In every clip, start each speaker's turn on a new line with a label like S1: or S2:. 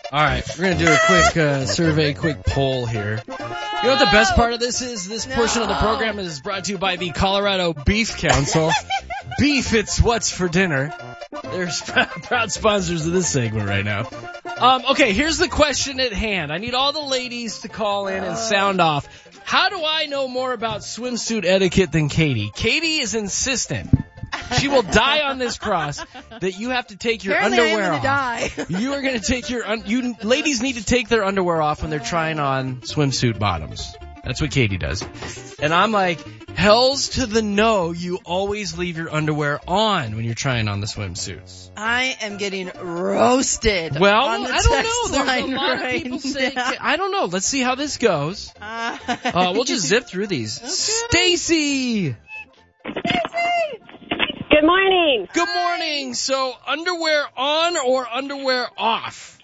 S1: All right, we're going to do a quick survey, quick poll here. You know what the best part of this is? This portion of the program is brought to you by the Colorado Beef Council. Beef, it's what's for dinner. They're proud sponsors of this segment right now. Okay, here's the question at hand. I need all the ladies to call in and sound off. How do I know more about swimsuit etiquette than Katie? Katie is insistent. She will die on this cross that you have to take your underwear off. Die. You are going to take you ladies need to take their underwear off when they're trying on swimsuit bottoms. That's what Katie does. And I'm like, hells to the no, you always leave your underwear on when you're trying on the swimsuits.
S2: I am getting roasted.
S1: Well,
S2: on the
S1: I don't know. There's a lot of people saying, I don't know. Let's see how this goes. We'll just zip through these. Okay. Stacy!
S3: Good morning.
S1: Good morning. So, underwear on or underwear off?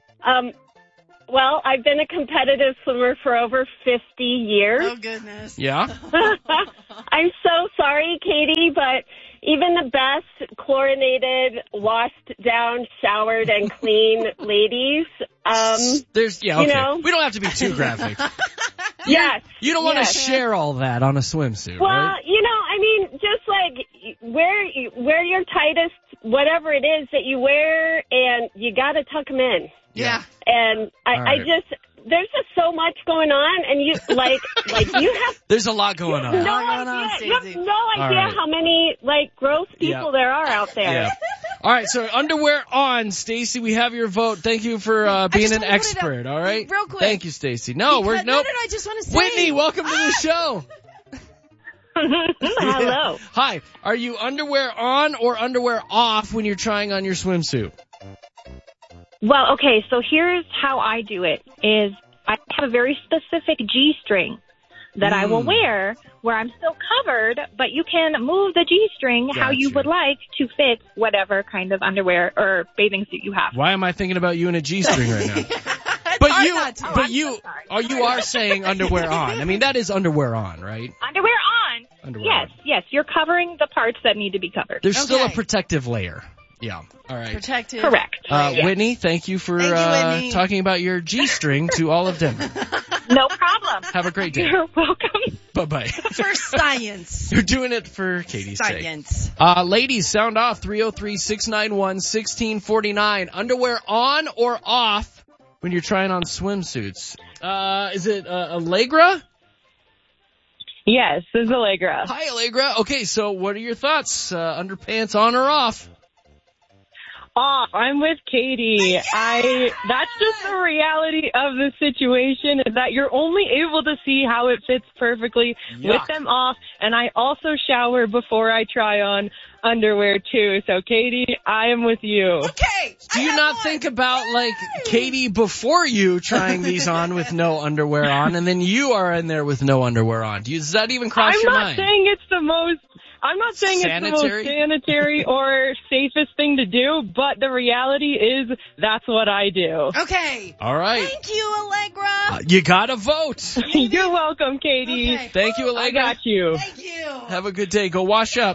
S3: Well, I've been a competitive swimmer for over 50 years.
S2: Oh, goodness.
S1: Yeah?
S3: I'm so sorry, Katie, but even the best chlorinated, washed down, showered, and clean ladies,
S1: okay.
S3: You know,
S1: we don't have to be too graphic.
S3: Yes.
S1: You don't want to share all that on a swimsuit,
S3: well,
S1: right?
S3: you know, I mean, just like wear your tightest, whatever it is that you wear, and you got to tuck them in.
S2: Yeah.
S3: And I just, there's just so much going on, and you, like you have...
S1: There's a lot going on.
S3: You have no idea how many, gross people there are out there.
S1: Yeah. All right, so underwear on, Stacy, we have your vote. Thank you for being an expert, all right?
S2: Real quick.
S1: Thank you, Stacy. No,
S2: I just want to say...
S1: Whitney, welcome to the show.
S3: Hello.
S1: Hi. Are you underwear on or underwear off when you're trying on your swimsuit?
S3: Well, okay, so here's how I do it, is I have a very specific G-string that I will wear where I'm still covered, but you can move the G-string how you would like to fit whatever kind of underwear or bathing suit you have.
S1: Why am I thinking about you in a G-string right now? You are saying underwear on. I mean, that is underwear on, right?
S3: Underwear on. Yes, you're covering the parts that need to be covered.
S1: There's still a protective layer. Yeah. All right.
S2: Protective.
S3: Correct.
S1: Whitney, thank you for talking about your G-string to all of Denver.
S3: No problem.
S1: Have a great day.
S3: You're welcome.
S1: Bye-bye.
S2: For science.
S1: You're doing it for Katie's
S2: science.
S1: sake. Ladies, sound off. 303-691-1649. Underwear on or off when you're trying on swimsuits? Is it Allegra?
S3: Yes, this is Allegra.
S1: Hi, Allegra. Okay, so what are your thoughts? Underpants on or off?
S3: I'm with Katie. That's just the reality of the situation, is that you're only able to see how it fits perfectly with them off. And I also shower before I try on underwear too. So Katie, I am with you.
S2: Okay.
S1: Do you not think about Katie before you trying these on with no underwear on, and then you are in there with no underwear on? Does that even cross your mind?
S3: I'm not saying it's the most sanitary or safest thing to do, but the reality is that's what I do.
S2: Okay.
S1: All right.
S2: Thank you, Allegra.
S1: You got to vote.
S3: You're welcome, Katie.
S2: Okay.
S1: Thank you, Allegra.
S3: I got you.
S2: Thank you.
S1: Have a good day. Go wash up.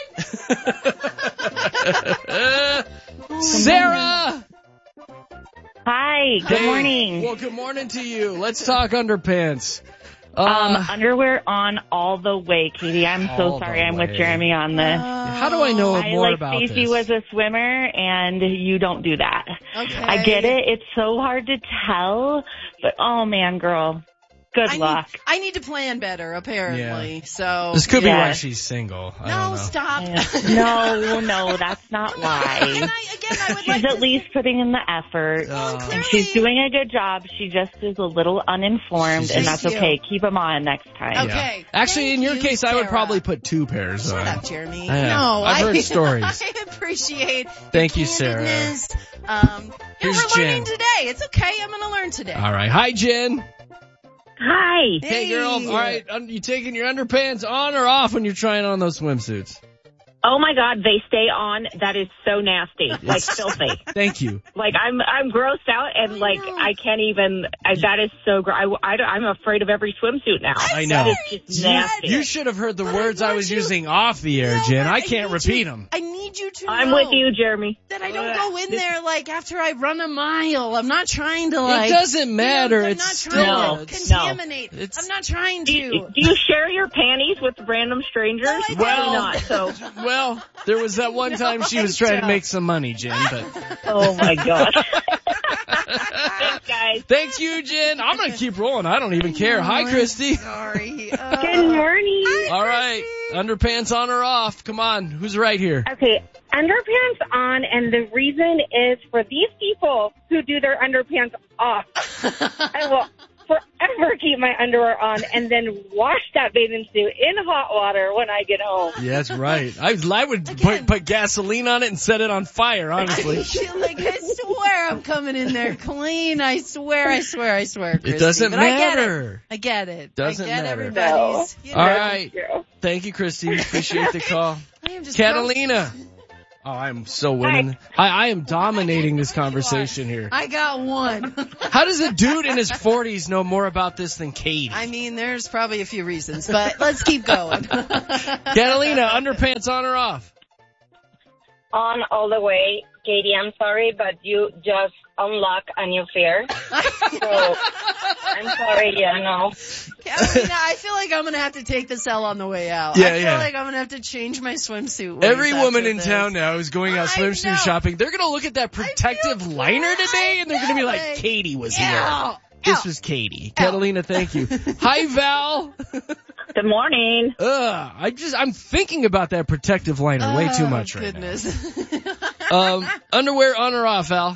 S1: Sarah!
S3: Hi, good morning.
S1: Well, good morning to you. Let's talk underpants.
S3: Underwear on all the way, Katie. I'm so sorry I'm with Jeremy on this.
S1: How do I know more about this?
S3: Stacey was a swimmer, and you don't do that.
S2: Okay.
S3: I get it. It's so hard to tell, but oh, man, girl. Good luck.
S2: I need to plan better, apparently.
S1: Yeah.
S2: So
S1: this could be why she's single. I don't know.
S2: Stop.
S3: No, that's not why. She's at least putting in the effort. And she's doing a good job. She just is a little uninformed, and that's okay. Keep them on next time.
S2: Okay.
S1: Yeah. Actually, in your case,
S2: Sarah.
S1: I would probably put 2 pairs on.
S2: Shut up, Jeremy.
S1: No, I've heard stories.
S2: I appreciate
S1: Thank you, Sarah.
S2: Here's
S1: Here's
S2: we're learning today. It's okay. I'm going to learn today.
S1: All right. Hi, Jen.
S3: Hi.
S1: Hey, girl. All right. You taking your underpants on or off when you're trying on those swimsuits?
S3: Oh my God, they stay on. That is so nasty, like filthy.
S1: Thank you.
S3: Like I'm grossed out, and like I can't even. That is so gross. I'm afraid of every swimsuit now.
S1: I know.
S3: That is just nasty.
S1: You should have heard the words I was using off the air, Jen. I can't repeat them.
S2: I need you to know.
S3: I'm with you, Jeremy.
S2: That I don't go in there like after I run a mile. I'm not trying to like.
S1: It doesn't matter.
S2: I'm
S1: It's
S2: not trying
S1: still
S2: to contaminate. I'm not trying to.
S3: Do you share your panties with random strangers?
S2: No, I
S3: Well,
S2: don't.
S3: not. So.
S1: Well, there was that one time she was trying to make some money, Jen, but.
S3: Oh my God. Thanks, guys.
S1: Thank you, Jen. I'm going to keep rolling. I don't even care. Hi, Christy.
S2: Sorry.
S3: Good morning.
S1: All right. Underpants on or off? Come on. Who's right here?
S4: Okay, underpants on, and the reason is for these people who do their underpants off. I will forever keep my underwear on and then wash that bathing suit in hot water when I get home.
S1: Yeah, that's right. I would put gasoline on it and set it on fire, honestly.
S2: I feel like I swear I'm coming in there clean. I swear, Christy.
S1: It doesn't
S2: But
S1: matter.
S2: I get it.
S1: Doesn't
S2: I get
S1: matter.
S2: everybody's.
S4: No.
S1: All right. Thank you, Christy. Appreciate the call.
S2: I am just
S1: Catalina. Oh, I'm so winning. I am dominating this conversation here.
S2: I got one.
S1: How does a dude in his 40s know more about this than Katie?
S2: I mean, there's probably a few reasons, but let's keep going.
S1: Catalina, underpants on or off?
S4: On all the way. Katie, I'm sorry, but you just unlock a new fear. So, I'm sorry, no.
S2: Catalina, I feel like I'm going to have to take this L on the way out.
S1: Yeah,
S2: I feel
S1: yeah.
S2: like I'm going to have to change my swimsuit. ways
S1: Every woman
S2: after
S1: in
S2: this.
S1: town now is going out
S2: I
S1: swimsuit
S2: know.
S1: shopping. They're going to look at that protective liner today, and they're going to be like, Katie was here.
S2: Ew.
S1: This was Katie. Catalina, thank you. Hi, Val.
S3: Good morning.
S1: I'm thinking about that protective liner way too much right
S2: goodness.
S1: now. Underwear on or off, Val?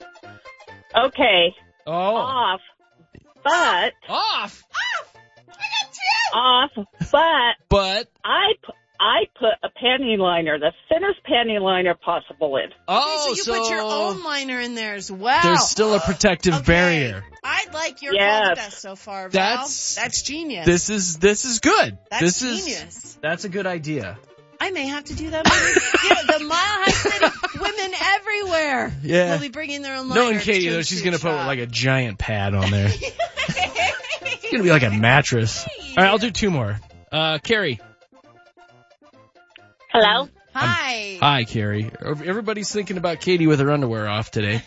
S3: Okay.
S1: Oh.
S3: Off. But.
S1: Off.
S3: Off. But.
S1: But.
S3: I put a panty liner, the thinnest panty liner possible in.
S1: Oh,
S2: so you put your own liner in there as well.
S1: There's still a protective
S2: Okay.
S1: barrier.
S2: I like your
S3: Yes.
S2: podcast so far, Val. That's genius.
S1: This is good.
S2: That's genius.
S1: That's a good idea.
S2: I may have to do that. The Mile High City women everywhere
S1: Yeah.
S2: will be bringing their own liner.
S1: Knowing Katie, though, she's going to put like a giant pad on there. It's going to be like a mattress. All right, I'll do two more. Carrie.
S3: Hello?
S2: Hi.
S1: Hi, Carrie. Everybody's thinking about Katie with her underwear off today.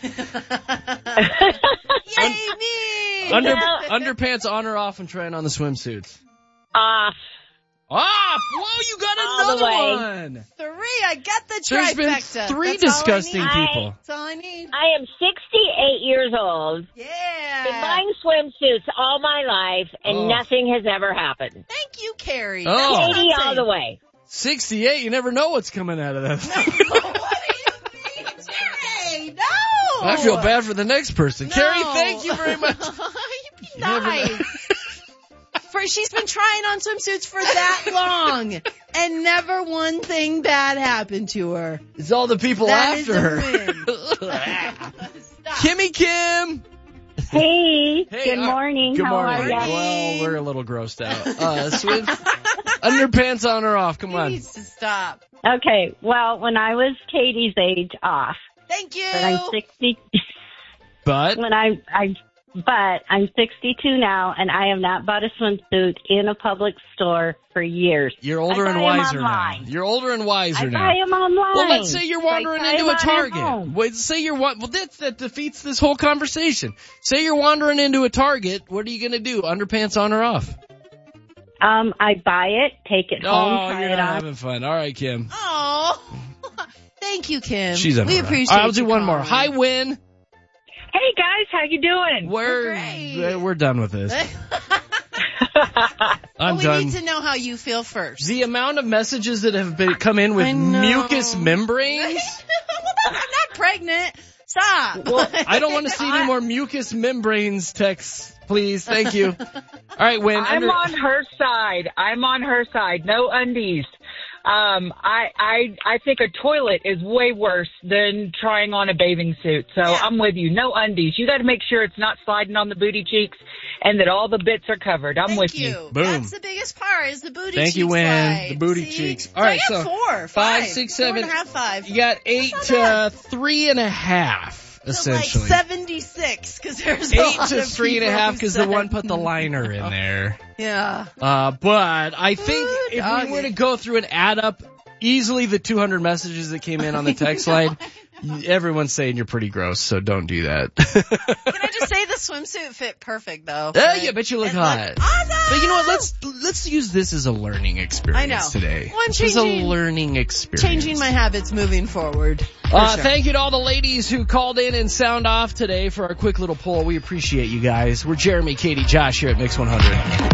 S2: Yay, me.
S1: Underpants on or off when trying on the swimsuits?
S3: Off.
S1: Off! Whoa, you got
S3: All the
S1: another one!
S2: 3. I got the
S1: There's
S2: trifecta.
S1: been 3
S2: That's all I
S1: disgusting
S2: need.
S1: people.
S2: That's all I need.
S3: I am 68 years old.
S2: Yeah.
S3: Been buying swimsuits all my life, and nothing has ever happened.
S2: Thank you, Carrie.
S1: Oh.
S2: That's what I'm
S3: 80 all
S2: saying.
S3: the way.
S1: 68, you never know what's coming out of that.
S2: What do you mean, Carrie? No.
S1: I feel bad for the next person.
S2: No.
S1: Carrie, thank you very much.
S2: You be
S1: never know.
S2: nice. She's been trying on swimsuits for that long, and never one thing bad happened to her.
S1: It's all the people
S2: That is
S1: after
S2: a
S1: her.
S2: win. Stop.
S1: Kimmy Kim!
S3: Hey,
S1: Hey,
S3: good morning.
S1: Good
S3: How
S1: morning.
S3: are ya?
S1: Well, we're a little grossed out. Swim, underpants on or off? Come
S2: He
S1: on.
S2: needs to stop.
S3: Okay, well, when I was Katie's age, off.
S2: Thank you.
S3: But I'm 60.
S1: But
S3: But I'm 62 now, and I have not bought a swimsuit in a public store for years.
S1: you're older
S3: I
S1: and
S3: buy 'em
S1: wiser now.
S3: online.
S1: You're older and wiser
S3: I
S1: now.
S3: buy them online.
S1: Well, let's say you're wandering
S3: I
S1: into
S3: buy
S1: a
S3: 'em at
S1: Target.
S3: home.
S1: Well, that defeats this whole conversation. Say you're wandering into a Target. What are you going to do? Underpants on or off?
S3: I buy it, take it home,
S1: Oh,
S3: try
S1: you're
S3: it
S1: not
S3: on.
S1: having fun. All right, Kim.
S2: Oh, thank you, Kim.
S1: She's
S2: We
S1: around.
S2: appreciate
S1: All right, I'll do
S2: you
S1: one more.
S2: calling.
S1: Hi, Win.
S3: Hey guys, how you doing?
S1: We're done with this. I'm
S2: we
S1: done.
S2: need to know how you feel first.
S1: The amount of messages that have come in with
S2: I know.
S1: mucus membranes.
S2: I'm not pregnant. Stop.
S1: Well, I don't want to see any more mucus membranes texts, please. Thank you. All right, Win.
S5: I'm on her side. No undies. I think a toilet is way worse than trying on a bathing suit. So I'm with you. No undies. You got to make sure it's not sliding on the booty cheeks and that all the bits are covered. I'm with you.
S1: Boom.
S2: That's the biggest part is the booty cheeks.
S1: Thank you, Win.
S2: Slide.
S1: The booty
S2: See?
S1: cheeks. All right,
S2: I got
S1: so
S2: 4,
S1: 5, 6, 7.
S2: 4.5, 5.
S1: You got 8 to 3.5. Essentially.
S2: So like 76, because there's
S1: 8
S2: a lot
S1: to
S2: of
S1: 3.5 because the
S2: people
S1: one put the liner in there.
S2: Yeah.
S1: But I think if
S2: doggy.
S1: we were to go through and add up easily the 200 messages that came in on the text line, everyone's saying you're pretty gross, so don't do that.
S2: Can I just say the swimsuit fit perfect though?
S1: Yeah, bet you look hot.
S2: Awesome!
S1: But you know what? Let's use this as a learning experience
S2: I know.
S1: today.
S2: Well, I'm
S1: this is a
S2: changing-
S1: learning experience.
S2: Changing my habits moving forward. For sure.
S1: Thank you to all the ladies who called in and sound off today for our quick little poll. We appreciate you guys. We're Jeremy, Katie, Josh here at Mix 100.